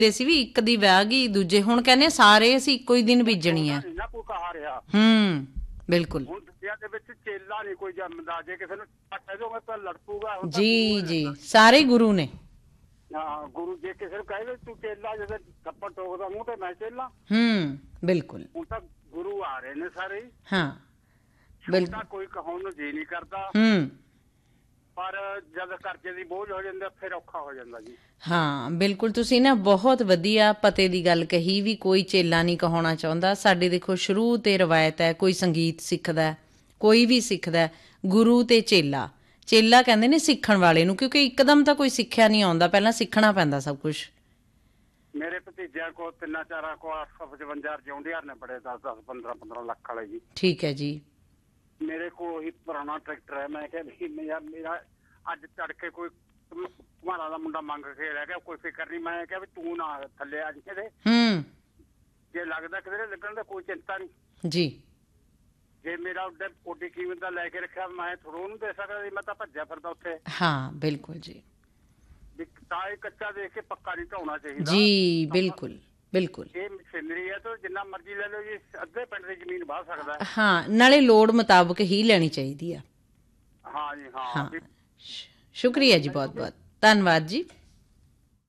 ਸੀ ਵੀ ਇੱਕ ਦੀ ਵਿਆਹ ਗਈ ਦੂਜੇ, ਹੁਣ ਕਹਿੰਦੇ ਸਾਰੇ ਅਸੀਂ ਇੱਕੋ ਹੀ ਦਿਨ ਬੀਜਣੀ ਹੈ। ਕੋਈ ਕਹਾ ਰਿਹਾ ਬਿਲਕੁਲ। ਹੁਣ ਦੁਨੀਆ ਦੇ ਵਿੱਚ ਚੇਲਾ ਨਹੀਂ ਕੋਈ ਜੰਮਦਾ, ਜੇ ਕਿਸੇ ਨੂੰ ਕਹਿ ਦੋਗੇ ਤਾਂ ਲੜ ਪਊਗਾ। ਜੀ ਜੀ, ਸਾਰੇ ਗੁਰੂ ਨੇ। ਹਾਂ ਗੁਰੂ, ਜੇ ਕਿਸੇ ਨੂੰ ਕਹੇ ਤੂੰ ਚੇਲਾ, ਜਦੋਂ ਥੱਪੜ ਠੋਕਦਾ ਮੂੰਹ ਤੇ ਮੈਂ ਚੇਲਾ। ਬਿਲਕੁਲ। ਹੁਣ ਤਾਂ ਗੁਰੂ ਆ ਰਹੇ ਨੇ ਸਾਰੇ। ਹਾਂ ਬਿਲਕੁਲ, ਕੋਈ ਕਹਾਉਣ ਨੂੰ ਜੀ ਨਹੀਂ ਕਰਦਾ, ਪਰ ਜਦ ਕਰਜ਼ੇ ਦੀ ਬੋਝ ਹੋ ਜਾਂਦਾ ਫਿਰ ਔਖਾ ਹੋ ਜਾਂਦਾ ਜੀ। ਹਾਂ ਬਿਲਕੁਲ, ਤੁਸੀਂ ਨਾ ਬਹੁਤ ਵਧੀਆ ਪਤੇ ਦੀ ਗੱਲ ਕਹੀ ਵੀ ਕੋਈ ਚੇਲਾ ਨਹੀਂ ਕਹਾਉਣਾ ਚਾਹੁੰਦਾ। ਸਾਡੇ ਦੇਖੋ ਸ਼ੁਰੂ ਤੇ ਰਵਾਇਤ ਹੈ, ਕੋਈ ਸੰਗੀਤ ਸਿੱਖਦਾ, ਕੋਈ ਵੀ ਸਿੱਖਦਾ, ਗੁਰੂ ਤੇ ਚੇਲਾ। ਚੇਲਾ ਕਹਿੰਦੇ ਨੇ ਸਿੱਖਣ ਵਾਲੇ ਨੂੰ, ਕਿਉਂਕਿ ਇੱਕਦਮ ਤਾਂ ਕੋਈ ਸਿੱਖਿਆ ਨਹੀਂ ਆਉਂਦਾ, ਪਹਿਲਾਂ ਸਿੱਖਣਾ ਪੈਂਦਾ ਸਭ ਕੁਛ। ਮੇਰੇ ਭਤੀਜਿਆਂ ਕੋਲ 3-4 ਕੋਲ 855 ਜਿਉਂਦਿਆਂ ਨੇ ਬੜੇ 10-10 15-15 ਲੱਖ ਵਾਲੇ ਜੀ। ਠੀਕ ਹੈ ਜੀ। ਮੇਰੇ ਕੋਲ ਉਹੀ ਪੁਰਾਣਾ ਟਰੈਕਟਰ ਹੈ। ਮੈਂ ਕਿਹਾ ਵੀ ਮੇਰਾ ਅੱਜ ਤੜਕੇ ਕੋਈ ਘੁਮਾਰਾ ਦਾ ਮੁੰਡਾ ਮੰਗ ਕੇ ਰਹਿ ਗਿਆ, ਕੋਈ ਫਿਕਰ ਨਹੀਂ। ਮੈਂ ਕਿਹਾ ਵੀ ਤੂੰ ਨਾ ਥੱਲੇ ਆ ਜੀ ਇਹਦੇ, ਜੇ ਲੱਗਦਾ ਕਿਧਰੇ ਲੱਗਣ ਦਾ ਕੋਈ ਚਿੰਤਾ ਨਹੀਂ ਜੀ। ਜੇ ਮੇਰਾ ਓਡੀ ਕੀਮਤ ਦਾ ਲੈ ਕੇ ਰੱਖਿਆ, ਮੈਂ ਥੋੜਾ ਉਹਨੂੰ ਦੇ ਸਕਦਾ ਸੀ, ਮੈਂ ਤਾਂ ਭੱਜਿਆ ਫਿਰਦਾ ਉੱਥੇ। ਹਾਂ ਬਿਲਕੁਲ ਜੀ। ਤਾਂ ਇਹ ਕੱਚਾ ਦੇਖ ਕੇ ਪੱਕਾ ਨਹੀਂ ਢਾਉਣਾ ਚਾਹੀਦਾ ਜੀ। ਬਿਲਕੁਲ ਬਿਲਕੁਲ, ਇਹ ਮਸ਼ੀਨਰੀ ਹੈ ਤਾਂ ਜਿੰਨਾ ਮਰਜ਼ੀ ਲੈ ਲਓ ਜੀ, ਅੱਧੇ ਪਿੰਡ ਦੀ ਜ਼ਮੀਨ ਵਾਹ ਸਕਦਾ ਹੈ। ਹਾਂ, ਨਾਲੇ ਲੋੜ ਮੁਤਾਬਕ ਹੀ ਲੈਣੀ ਚਾਹੀਦੀ ਆ। ਹਾਂ ਜੀ। ਹਾਂ ਸ਼ੁਕਰੀਆ ਜੀ, ਬਹੁਤ ਬਹੁਤ ਧੰਨਵਾਦ ਜੀ।